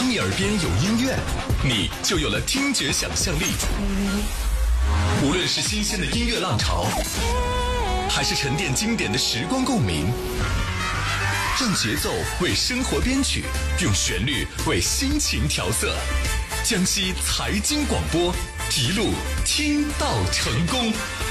当你耳边有音乐，你就有了听觉想象力。无论是新鲜的音乐浪潮，还是沉淀经典的时光共鸣，让节奏为生活编曲，用旋律为心情调色。江西财经广播，一路听到成功。